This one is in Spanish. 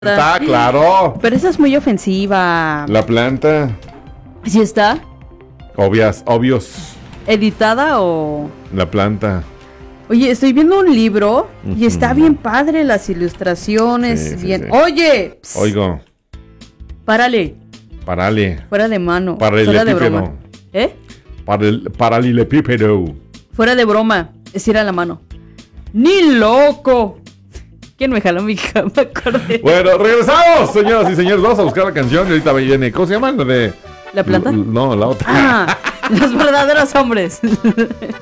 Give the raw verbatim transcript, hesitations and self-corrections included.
Está claro. Pero esa es muy ofensiva. La planta. ¿Sí está? Obvias, obvios. ¿Editada o...? La planta. Oye, estoy viendo un libro y Ujú. está bien padre, las ilustraciones, Sí, sí, bien... sí. Oye, pss, Oigo, párale, parale. fuera de mano, fuera de Paralelepípedo. broma. ¿Eh? Paral- Paralelepípedo. Fuera de broma, estira la mano. ¡Ni loco! ¿Quién me jaló mi cama? Me acordé. Bueno, regresamos, señoras y señores. Vamos a buscar la canción y ahorita viene. ¿Cómo se llama? La de. ¿La planta? L- No, la otra. Ah, los verdaderos hombres.